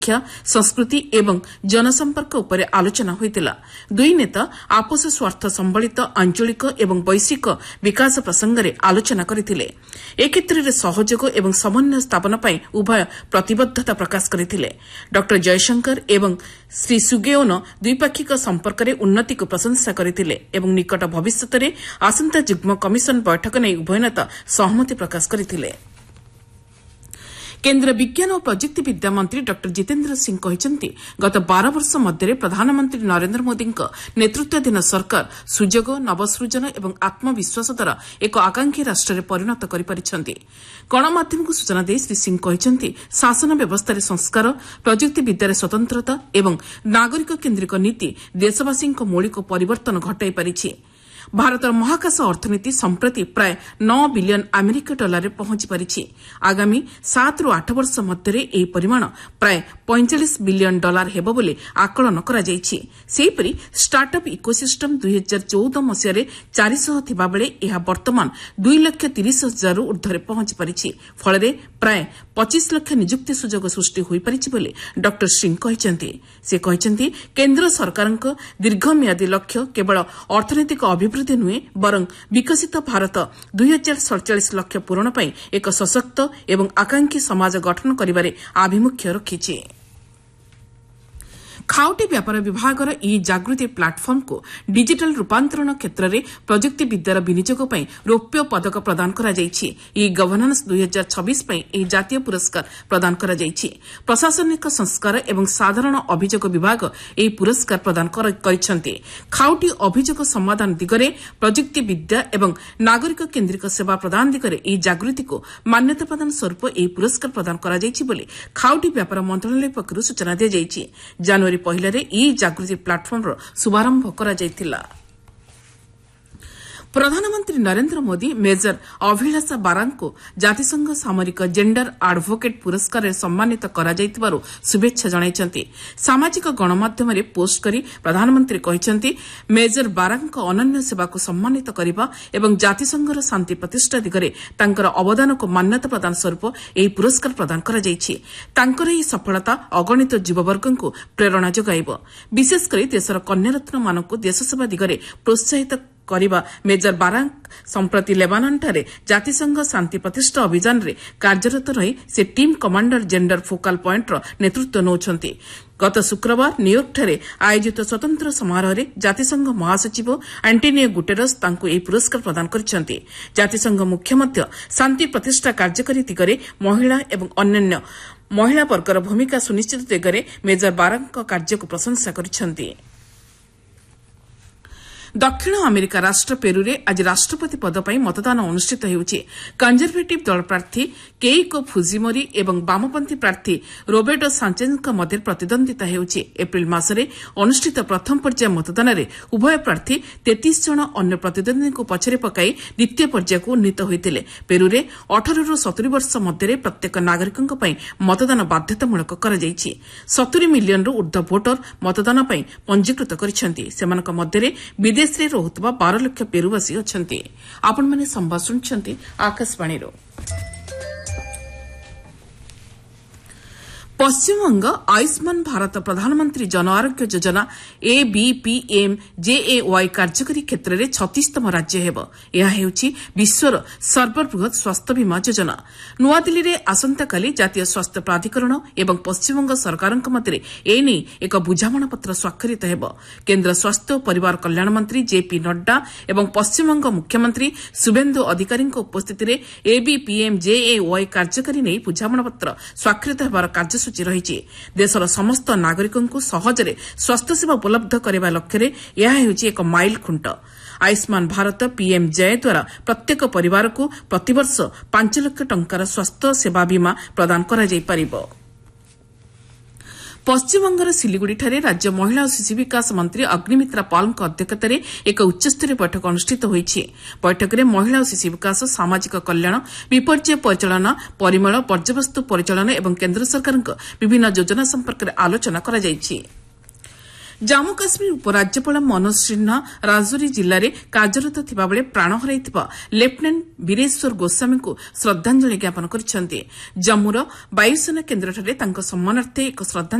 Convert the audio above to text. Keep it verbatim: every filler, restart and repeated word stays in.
शिक्षा संस्कृति एवं जनसंपर्क उपरे आलोचना होइतिला। दुई नेता आपस स्वार्थ संबलित आंचलिक एवं वैश्विक विकास प्रसंगरे आलोचना करथिले। ए क्षेत्ररे सहयोग एवं समन्वय स्थापना पई उभय प्रतिबद्धता प्रकाश करथिले। डॉक्टर जयशंकर एवं श्री सुगेओन द्विपाक्षिक संपर्करे उन्नति को प्रशंसा करथिले एवं निकट भविष्यतरे आसंता युग्म कमिशन बैठक नै उभय नेता सहमति प्रकाश करथिले। केन्द्र विज्ञान और प्रजुक्ति विद्या मंत्री डॉ जितेन्द्र सिंह कहते गत बार वर्ष मध्य प्रधानमंत्री नरेन्द्र मोदी नेतृत्वाधीन सरकार सुजोग नवसृजन और आत्मविश्वास द्वारा एक आकांक्षी राष्ट्र में परिणत कर गणमाध्यम को सूचना दे श्री सिंह कहते शासन व्यवस्था संस्कार प्रजुक्ति विद्यार स्वतंत्रता और नागरिक केन्द्रिक नीति देशवासी मौलिक परिवर्तन घटाई पारिछि। भारतर महाकाश अर्थनीति संप्रति प्राय नौ बिलियन अमेरिका डॉलर पहुंची पारिछि। आगामी सात रु आठ वर्ष मध्य एही परिमाण प्राय पैंतालीस बिलियन डॉलर हेबो बोली आकलन करा जायछि। सेहिपरि स्टार्टअप इकोसिस्टम दुई हजार चौदह मसीह चार सौ थिबा बेले एहा वर्तमान दुई लाख तीस हजार रु ऊर्ध्वरे पहुंची पारिछि। फଳରେ प्राय पच्चीस लाख नियुक्ति सुजोग सृष्टि होई पारिछि बोली डॉ सिंह कहचंती। से कहचंती केन्द्र सरकारक दीर्घमियादी लक्ष्य केवल अर्थनैतिक अभिवृद्धि नुहे बरं विकसित भारत दुई हजार सड़चाश लक्ष्य पूरण पर एक सशक्त एवं आकांक्षी समाज गठन करिबारे आभिमुख्य रखिछि। खाउटी व्यापार विभागर ई जागृति प्लाटफर्म को डिजिटल रूपांतरण क्षेत्र में प्रजुक्ति विद्यार विनियोग पर रौप्य पदक प्रदान करा जायछि। ई गवर्नेंस दुई हजार छब्बीस यह जातीय पुरस्कार प्रदान करा जायछि। प्रशासनिक संस्कार एवं साधारण अभियोग विभाग यह पुरस्कार प्रदान करिसेंति। खाउटी अभियोग समाधान दिगरे प्रजुक्ति विद्या एवं नागरिक केन्द्रिक सेवा प्रदान दिगरे ई जागृति को मान्यता प्रदान स्वरूप यह पुरस्कार प्रदान करा जायछि बोली खाउटी व्यापार मंत्रालय पक्षरु सूचना दिया जायछि। जनवरी पहले ई जागृति प्लाटफर्म शुभारंभ करा जायतिला। प्रधानमंत्री नरेन्द्र मोदी मेजर अभिलाषा बारांग को जातिसंघ सामरिक जेंडर एडवोकेट पुरस्कार सम्मानित करा जायतिबारु शुभेच्छा जणाइछन्ति। सामाजिक गणमाध्यम रे पोस्ट करी प्रधानमंत्री कहिछन्ति मेजर बारांग अनन्य सेवा को सम्मानित करिबा एवं जातिसंघर शांति प्रतिष्ठा दिगरे तांकर अवदान को मान्यता प्रदान स्वरूप एही पुरस्कार प्रदान करा जायछि। तांकर एही सफलता अगणित युववर्ग को प्रेरणा जोगाइब। विशेष करी देशर कन्यारत्न मानकु देश सेवा दिगरे प्रोत्साहित करिबा मेजर बारांग संप्रति लेबानन ठारे जातिसंघ शांति प्रतिष्ठा अभियान रे कार्यरत रही से टीम कमांडर जेंडर फोकाल पॉइंट रो नेतृत्व नौछंती। गत शुक्रवार न्यूयॉर्क ठारे आयोजित स्वतंत्र समारोह रे जातिसंघ महासचिव एंटोनियो गुटेरस तांको एही पुरस्कार प्रदान करिसेंति। जातिसंघ मुख्य मध्य शांति प्रतिष्ठा कार्यकारी दिगरे महिला एवं अन्य महिला वर्गर भूमिका सुनिश्चित दिगरे मेजर बारांग कार्य को प्रशंसा करिसेंति। दक्षिण अमेरिका राष्ट्र पेरुरे आज राष्ट्रपति पद पर मतदान अनुष्ठित होउछि। कंजरभेटिव दल प्रार्थी केइको फुजिमोरी एवं वामपंथी प्रार्थी रोबर्टो सांचेजक मध्य प्रतिद्वंदिता होउछि। एप्रिल मासरे अनुष्ठित प्रथम पर्याय मतदान रे उभय प्रार्थी तैंतीस जन अन्य प्रतिद्वंदी को पछरे पकाई द्वितीय पर्याय को उन्नीत होइतिले। पेरुरे अठारह रु सत्तर वर्ष मध्य प्रत्येक नागरिकଙ୍କ ପାଇଁ मतदान बाध्यतामूलक करा जायछि। सत्तर मिलियन रु ऊर्ध्व भोटर मतदान ପାଇଁ पंजीकृत କରିଛନ୍ତି। ସେମାନଙ୍କ ମଧ୍ୟରେ विदेश रे रहुतबा बारह लाख पेरुवासी अछंती। आपण माने संवाद सुनछंती आकाशवाणी रो। पश्चिमबंग आयुष्मान भारत प्रधानमंत्री जन आरोग्य योजना एबीपीएम जेएवाई कार्यकारी क्षेत्र में छत्तीसतम राज्य हेब। यह हेउछि विश्वर सर्वबृहत स्वास्थ्य बीमा योजना। नुआदिल्ली रे आसंताकाली जातीय स्वास्थ्य प्राधिकरण एवं पश्चिमबंग सरकारक मध्य एने एक बुझामणा पत्र स्वाक्षरित हेब। केन्द्र स्वास्थ्य और परिवार कल्याण मंत्री जेपी नड्डा एवं पश्चिमबंग मुख्यमंत्री शुभेन्दु अधिकारी उपस्थित में एबीपीएम जेएवाई कार्यकारी नहीं बुझामणा पत्र स्वाक्षरित हेबार कार्यसूची रही। देशर समस्त नागरिकों सहजरे स्वास्थ्य सेवा उपलब्ध करने लक्ष्य यह हेउछि एक माइल खुंट। आयुष्मान भारत पीएम जय द्वारा प्रत्येक परिवार को प्रतिवर्ष पांच लाख टंकार स्वास्थ्य सेवा बीमा प्रदान करा जाय परिबो। पश्चिमबंगर सिलीगुड़ीଠାରେ राज्य महिला और शिशु विकास मंत्री अग्निमित्रा पाल अध्यक्षतार एक उच्चस्तरीय बैठक अनुष्ठित होईछि। बैठक में महिला और शिशु विकास सामाजिक कल्याण विपर्यय परिचालना परिमल वर्ज्यवस्तु परिचालन और केन्द्र सरकार विभिन्न योजना संपर्क में आलोचना करा जायछि। ଜାମ୍ମୁ କାଶ୍ମୀର ଉପରାଜ୍ୟପାଳ ମନୋଜ ସିହ୍ନା ରାଜୌରୀ ଜିଲ୍ଲାରେ କାର୍ଯ୍ୟରତ ଥିବାବେଳେ ପ୍ରାଣ ହରାଇଥିବା ଲେଫ୍ଟନାଣ୍ଟ ବୀରେଶ୍ୱର ଗୋସ୍ୱାମୀଙ୍କୁ ଶ୍ରଦ୍ଧାଞ୍ଜଳି ଜ୍ଞାପନ କରିଛନ୍ତି। ଜମ୍ମୁର ବାୟୁସେନା କେନ୍ଦ୍ରଠାରେ ତାଙ୍କ ସମ୍ମାନାର୍ଥେ ଏକ ଶ୍ରଦ୍ଧାଞ୍ଜଳି